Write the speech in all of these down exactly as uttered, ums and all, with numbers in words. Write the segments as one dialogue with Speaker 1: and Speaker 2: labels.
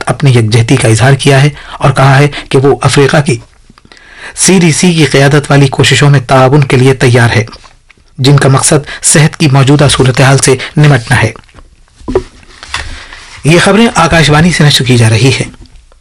Speaker 1: اپنی یکجہتی کا اظہار کیا ہے اور کہا ہے کہ وہ افریقہ کی سی ڈی سی کی قیادت والی کوششوں میں تعاون کے لیے تیار ہے جن کا مقصد صحت کی موجودہ صورتحال سے نمٹنا ہے۔ یہ خبریں آکاش وانی سے نشر کی جا رہی ہے۔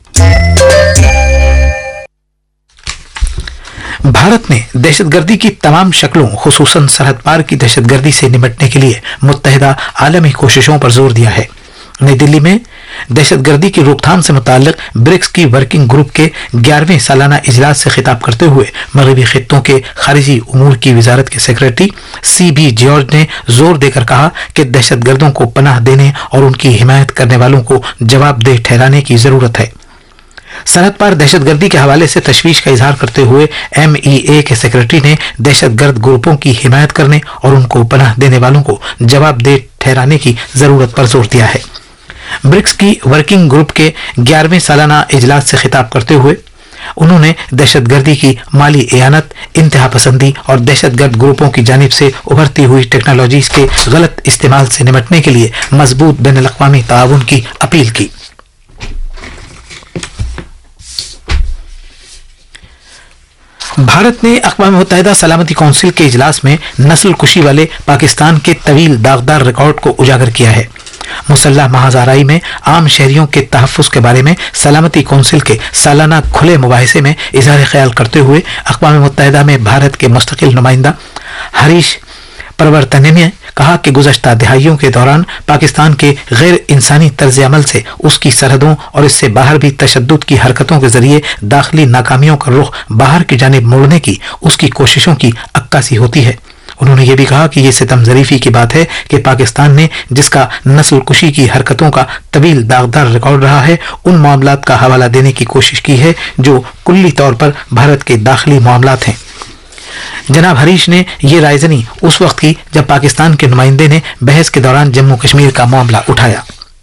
Speaker 1: بھارت نے دہشت گردی کی تمام شکلوں خصوصاً سرحد پار کی دہشت گردی سے نمٹنے کے لیے متحدہ عالمی کوششوں پر زور دیا ہے۔ نئی دلی میں دہشت گردی کی روک تھام سے متعلق برکس کی ورکنگ گروپ کے گیارہویں سالانہ اجلاس سے خطاب کرتے ہوئے مغربی خطوں کے خارجی امور کی وزارت کے سیکرٹری سی بی جارج نے زور دے کر کہا کہ دہشت گردوں کو پناہ دینے اور ان کی حمایت کرنے والوں کو جواب دہ ٹھہرانے کی ضرورت ہے۔ سرحد پار دہشت گردی کے حوالے سے تشویش کا اظہار کرتے ہوئے ایم ای اے کے سیکرٹری نے دہشت گرد گروپوں کی حمایت کرنے اور ان کو پناہ دینے والوں کو جواب دہ ٹھہرانے کی ضرورت پر زور دیا ہے۔ برکس کی ورکنگ گروپ کے گیارہویں سالانہ اجلاس سے خطاب کرتے ہوئے انہوں نے دہشت گردی کی مالی اعانت، انتہا پسندی اور دہشت گرد گروپوں کی جانب سے ابھرتی ہوئی ٹیکنالوجیز کے غلط استعمال سے نمٹنے کے لیے مضبوط بین الاقوامی تعاون کی اپیل کی۔ بھارت نے اقوام متحدہ سلامتی کونسل کے اجلاس میں نسل کشی والے پاکستان کے طویل داغدار ریکارڈ کو اجاگر کیا ہے۔ مسلح محاذ آرائی میں عام شہریوں کے تحفظ کے بارے میں سلامتی کونسل کے سالانہ کھلے مباحثے میں اظہار خیال کرتے ہوئے اقوام متحدہ میں بھارت کے مستقل نمائندہ ہریش پرورتنے نے کہا کہ گزشتہ دہائیوں کے دوران پاکستان کے غیر انسانی طرز عمل سے اس کی سرحدوں اور اس سے باہر بھی تشدد کی حرکتوں کے ذریعے داخلی ناکامیوں کا رخ باہر کی جانب موڑنے کی اس کی کوششوں کی عکاسی ہوتی ہے۔ انہوں نے یہ بھی کہا کہ یہ ستم ظریفی کی بات ہے کہ پاکستان نے جس کا نسل کشی کی حرکتوں کا طویل داغدار ریکارڈ رہا ہے ان معاملات کا حوالہ دینے کی کوشش کی ہے جو کلی طور پر بھارت کے داخلی معاملات ہیں۔ جناب ہریش نے یہ رائے زنی اس وقت کی جب پاکستان کے نمائندے نے بحث کے دوران جموں کشمیر کا معاملہ اٹھایا۔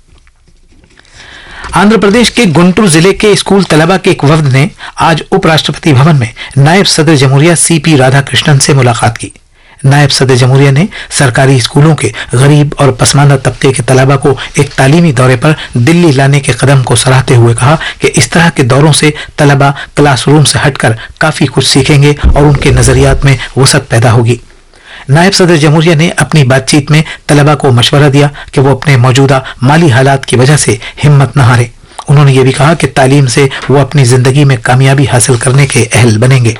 Speaker 1: آندھرا پردیش کے گنٹور ضلع کے اسکول طلبہ کے ایک وفد نے آج اپ راشٹرپتی بھون میں نائب صدر جمہوریہ سی پی رادھا کرشنن سے ملاقات کی۔ نائب صدر جمہوریہ نے سرکاری اسکولوں کے غریب اور پسماندہ طبقے کے طلبہ کو ایک تعلیمی دورے پر دلی لانے کے قدم کو سراہتے ہوئے کہا کہ اس طرح کے دوروں سے طلبہ کلاس روم سے ہٹ کر کافی کچھ سیکھیں گے اور ان کے نظریات میں وسعت پیدا ہوگی۔ نائب صدر جمہوریہ نے اپنی بات چیت میں طلبہ کو مشورہ دیا کہ وہ اپنے موجودہ مالی حالات کی وجہ سے ہمت نہ ہاریں۔ انہوں نے یہ بھی کہا کہ تعلیم سے وہ اپنی زندگی میں کامیابی حاصل کرنے کے اہل بنیں گے۔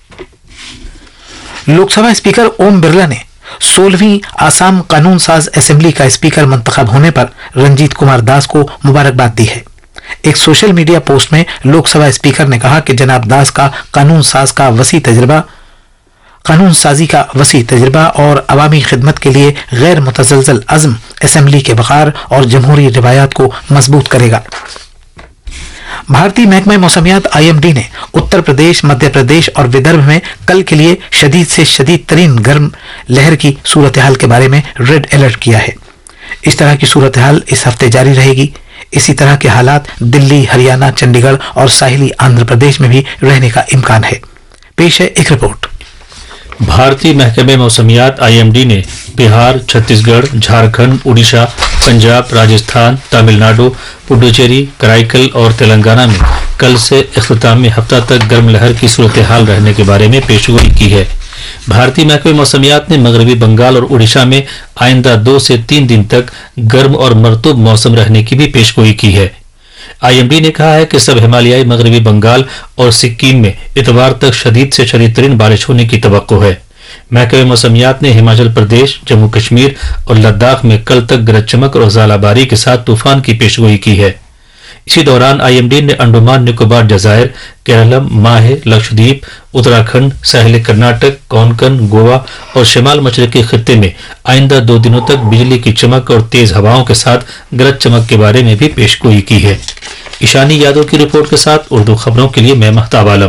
Speaker 1: لوک سبھا اسپیکر اوم برلا نے سولہویں آسام قانون ساز اسمبلی کا اسپیکر منتخب ہونے پر رنجیت کمار داس کو مبارکباد دی ہے۔ ایک سوشل میڈیا پوسٹ میں لوک سبھا اسپیکر نے کہا کہ جناب داس کا قانون ساز کا وسیع تجربہ قانون سازی کا وسیع تجربہ اور عوامی خدمت کے لیے غیر متزلزل عزم اسمبلی کے وقار اور جمہوری روایات کو مضبوط کرے گا۔ بھارتی محکمہ موسمیات آئی ایم ڈی نے اتر پردیش، مدھیہ پردیش اور ودربھ میں کل کے لیے شدید سے شدید ترین گرم لہر کی صورتحال کے بارے میں ریڈ الرٹ کیا ہے۔ اس طرح کی صورتحال اس ہفتے جاری رہے گی۔ اسی طرح کے حالات دلی، ہریانہ، چنڈی گڑھ اور ساحلی آندھرا پردیش میں بھی رہنے کا امکان ہے۔ پیش ہے ایک رپورٹ۔
Speaker 2: بھارتی محکمہ موسمیات آئی ایم ڈی نے بہار، چھتیس گڑھ، جھارکھنڈ، اڑیسہ، پنجاب، راجستھان، تامل ناڈو، پڈوچیری، کرائیکل اور تلنگانہ میں کل سے اختتامی ہفتہ تک گرم لہر کی صورتحال رہنے کے بارے میں پیشگوئی کی ہے۔ بھارتی محکمہ موسمیات نے مغربی بنگال اور اڑیسہ میں آئندہ دو سے تین دن تک گرم اور مرطوب موسم رہنے کی بھی پیشگوئی کی ہے۔ آئی ایم ڈی نے کہا ہے کہ سب ہمالیائی مغربی بنگال اور سکم میں اتوار تک شدید سے شدید ترین بارش ہونے کی توقع ہے۔ محکمہ موسمیات نے ہماچل پردیش، جموں کشمیر اور لداخ میں کل تک گرج چمک اور ژالہ باری کے ساتھ طوفان کی پیشگوئی کی ہے۔ اسی دوران آئی ایم ڈی نے انڈمان نکوبار جزائر، کیرلم، ماہے، لکشدیپ، اتراکھنڈ، ساحل کرناٹک، کونکن، گوا اور شمال مشرقی خطے میں آئندہ دو دنوں تک بجلی کی چمک اور تیز ہواؤں کے ساتھ گرج چمک کے بارے میں بھی پیشگوئی کی ہے۔ ایشانی یادو کی رپورٹ کے ساتھ اردو خبروں کے لیے میں مہتاب عالم۔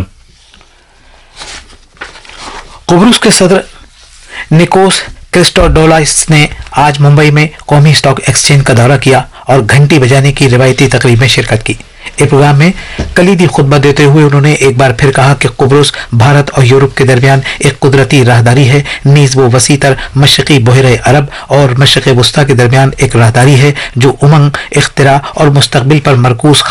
Speaker 1: قبرص کے صدر نکوس کرسٹوڈولائس نے آج ممبئی میں قومی اسٹاک ایکسچینج کا دورہ کیا اور گھنٹی بجانے کی روایتی تقریب میں شرکت کی۔ ایک پروگرام میں کلیدی خطبہ دیتے ہوئے انہوں نے ایک بار پھر کہا کہ قبرص بھارت اور یورپ کے درمیان ایک قدرتی راہداری ہے، نیز وہ وسیع تر مشرقی بحیرہ عرب اور مشرق وسطیٰ کے درمیان ایک راہداری ہے جو امنگ، اختراع اور مستقبل پر مرکوز